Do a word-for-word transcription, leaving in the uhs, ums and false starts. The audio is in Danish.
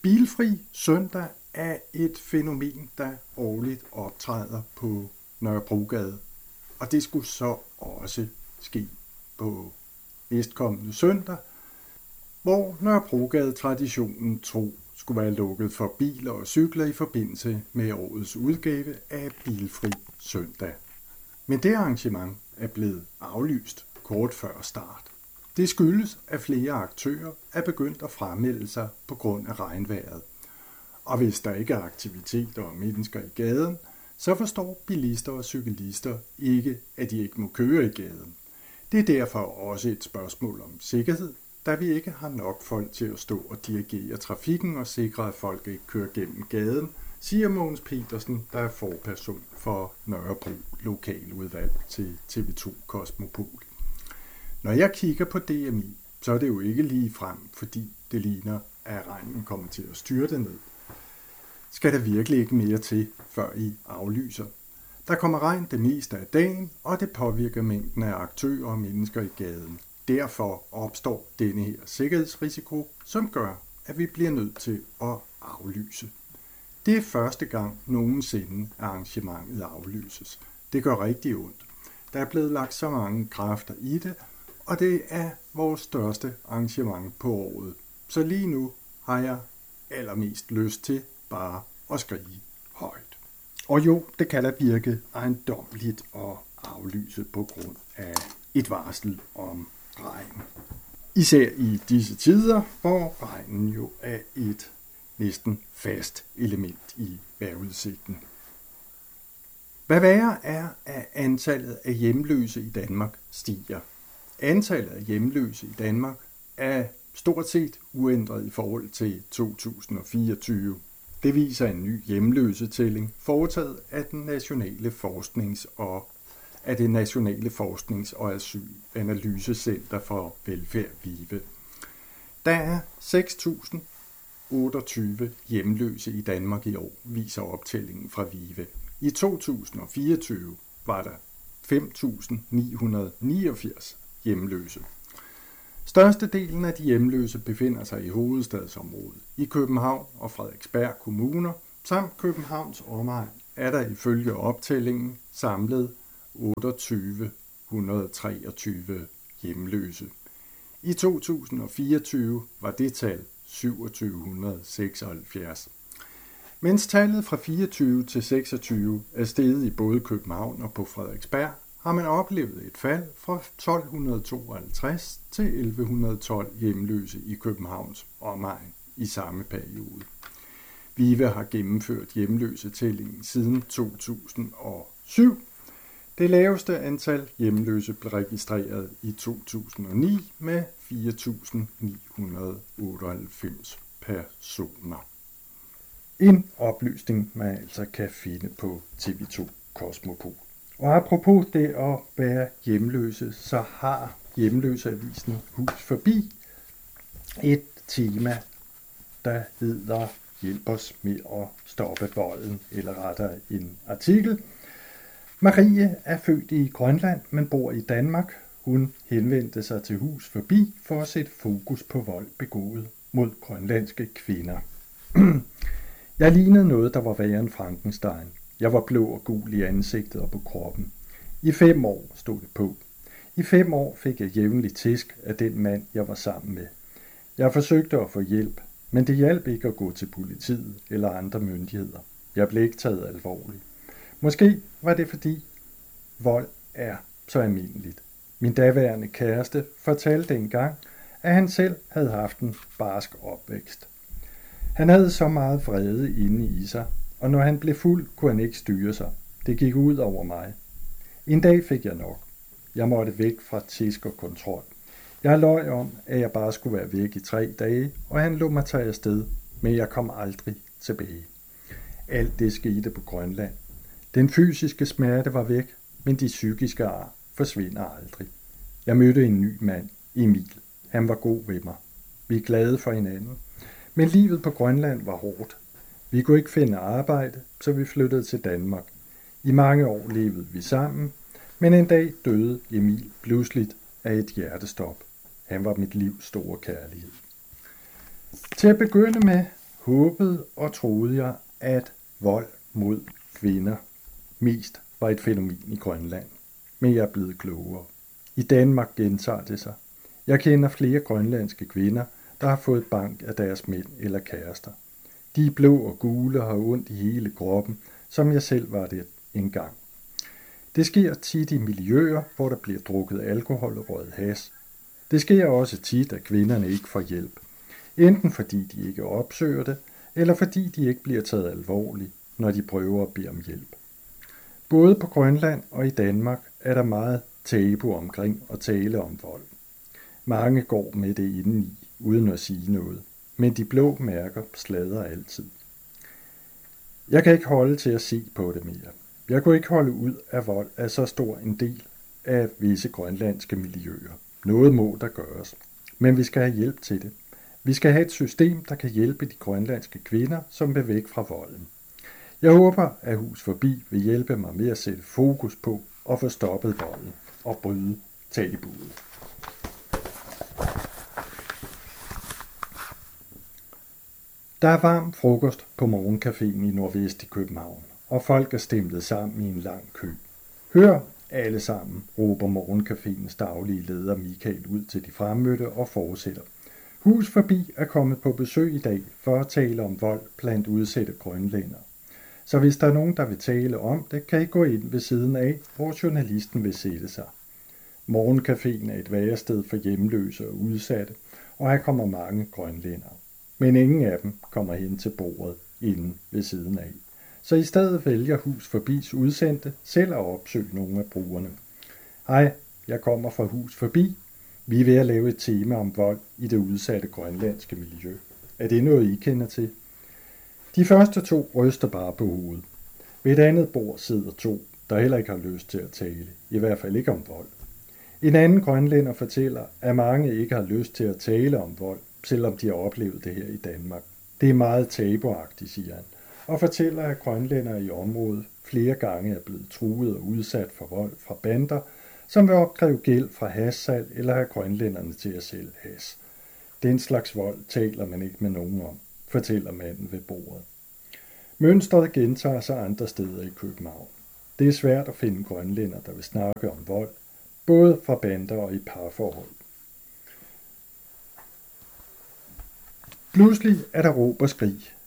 Bilfri søndag er et fænomen, der årligt optræder på Nørrebrogade, og det skulle så også ske på næstkommende søndag, hvor Nørrebrogade-traditionen tro skulle være lukket for biler og cykler i forbindelse med årets udgave af Bilfri søndag. Men det arrangement er blevet aflyst kort før start. Det skyldes, at flere aktører er begyndt at fremmelde sig på grund af regnvejret. Og hvis der ikke er aktiviteter og mennesker i gaden, så forstår bilister og cyklister ikke, at de ikke må køre i gaden. Det er derfor også et spørgsmål om sikkerhed, da vi ikke har nok folk til at stå og dirigere trafikken og sikre, at folk ikke kører gennem gaden, siger Mogens Petersen, der er forperson for Nørrebro lokaludvalg til T V to Kosmopol. Når jeg kigger på D M I, så er det jo ikke lige frem, fordi det ligner, at regnen kommer til at styrte ned. Skal der virkelig ikke mere til, før I aflyser? Der kommer regn det meste af dagen, og det påvirker mængden af aktører og mennesker i gaden. Derfor opstår denne her sikkerhedsrisiko, som gør, at vi bliver nødt til at aflyse. Det er første gang nogensinde, at arrangementet aflyses. Det gør rigtig ondt. Der er blevet lagt så mange kræfter i det, og det er vores største arrangement på året. Så lige nu har jeg allermest lyst til bare at skrige højt. Og jo, det kan da virke ejendommeligt at aflyse på grund af et varsel om regn. Især i disse tider, hvor regnen jo er et næsten fast element i vejrudsigten. Hvad værre er, at antallet af hjemløse i Danmark stiger. Antallet af hjemløse i Danmark er stort set uændret i forhold til to tusind og fireogtyve. Det viser en ny hjemløsetælling foretaget af den nationale forsknings- og af det Nationale Forsknings- og Analysecenter for Velfærd VIVE. Der er seks tusind otteogtyve hjemløse i Danmark i år, viser optællingen fra VIVE. I to tusind og fireogtyve var der fem tusind ni hundrede niogfirs hjemløse. Størstedelen af de hjemløse befinder sig i hovedstadsområdet. I København og Frederiksberg kommuner samt Københavns omegn er der ifølge optællingen samlet otte tusind otte hundrede treogtyve hjemløse. I to tusind og fireogtyve var det tal syv tusind syv hundrede seksoghalvfjerds. Mens tallet fra fireogtyve til seksogtyve er steget i både København og på Frederiksberg, har man oplevet et fald fra tolv tooghalvtreds til elleve tolv hjemløse i Københavns omegn i samme periode. VIVE har gennemført hjemløsetællingen siden to tusind og syv. Det laveste antal hjemløse blev registreret i to tusind og ni med fire tusind ni hundrede otteoghalvfems personer. En oplysning, man altså kan finde på T V to Kosmopol. Og apropos det at være hjemløse, så har Hjemløseavisen Hus Forbi et tema, der hedder Hjælp os med at stoppe volden, eller rettere en artikel. Marie er født i Grønland, men bor i Danmark. Hun henvendte sig til Hus Forbi for at sætte fokus på vold begået mod grønlandske kvinder. Jeg lignede noget, der var værre end Frankenstein. Jeg var blå og gul i ansigtet og på kroppen. I fem år stod det på. I fem år fik jeg jævnligt tisk af den mand, jeg var sammen med. Jeg forsøgte at få hjælp, men det hjalp ikke at gå til politiet eller andre myndigheder. Jeg blev ikke taget alvorligt. Måske var det fordi vold er så almindeligt. Min daværende kæreste fortalte engang, at han selv havde haft en barsk opvækst. Han havde så meget vrede inde i sig, og når han blev fuld, kunne han ikke styre sig. Det gik ud over mig. En dag fik jeg nok. Jeg måtte væk fra tisk og kontrol. Jeg løj om, at jeg bare skulle være væk i tre dage, og han lod mig tage afsted, men jeg kom aldrig tilbage. Alt det skete på Grønland. Den fysiske smerte var væk, men de psykiske ar forsvinder aldrig. Jeg mødte en ny mand, Emil. Han var god ved mig. Vi er glade for hinanden. Men livet på Grønland var hårdt. Vi kunne ikke finde arbejde, så vi flyttede til Danmark. I mange år levede vi sammen, men en dag døde Emil pludseligt af et hjertestop. Han var mit livs store kærlighed. Til at begynde med håbede og troede jeg, at vold mod kvinder mest var et fænomen i Grønland. Men jeg er blevet klogere. I Danmark gentager det sig. Jeg kender flere grønlandske kvinder, der har fået bank af deres mænd eller kærester. De er blå og gule og har ondt i hele kroppen, som jeg selv var det engang. Det sker tit i miljøer, hvor der bliver drukket alkohol og røget hash. Det sker også tit, at kvinderne ikke får hjælp. Enten fordi de ikke opsøger det, eller fordi de ikke bliver taget alvorligt, når de prøver at bede om hjælp. Både på Grønland og i Danmark er der meget tabu omkring at tale om vold. Mange går med det indeni, uden at sige noget, men de blå mærker sladrer altid. Jeg kan ikke holde til at se på det mere. Jeg kunne ikke holde ud af vold af så stor en del af visse grønlandske miljøer. Noget må der gøres, men vi skal have hjælp til det. Vi skal have et system, der kan hjælpe de grønlandske kvinder, som vil væk fra volden. Jeg håber, at Hus Forbi vil hjælpe mig med at sætte fokus på at få stoppet volden og bryde tabuet. Der er varm frokost på morgencaféen i Nordvest i København, og folk er stemlet sammen i en lang kø. Hør alle sammen, råber morgencaféens daglige leder Michael ud til de fremmødte og fortsætter. Hus Forbi er kommet på besøg i dag for at tale om vold blandt udsatte grønlændere. Så hvis der er nogen, der vil tale om det, kan I gå ind ved siden af, hvor journalisten vil sætte sig. Morgencaféen er et værested for hjemløse og udsatte, og her kommer mange grønlændere. Men ingen af dem kommer hen til bordet inde ved siden af. Så i stedet vælger Hus Forbis udsendte selv at opsøge nogle af brugerne. Hej, jeg kommer fra Hus Forbi. Vi er ved at lave et tema om vold i det udsatte grønlandske miljø. Er det noget, I kender til? De første to ryster bare på hovedet. Ved et andet bord sidder to, der heller ikke har lyst til at tale, i hvert fald ikke om vold. En anden grønlænder fortæller, at mange ikke har lyst til at tale om vold, selvom de har oplevet det her i Danmark. Det er meget tabuagtigt, siger han, og fortæller, at grønlændere i området flere gange er blevet truet og udsat for vold fra bander, som vil opkræve gæld fra hashsalg eller have grønlænderne til at sælge hash. Den slags vold taler man ikke med nogen om, fortæller manden ved bordet. Mønstret gentager sig andre steder i København. Det er svært at finde grønlænder, der vil snakke om vold, både fra bander og i parforhold. Pludselig er der råb og skrig.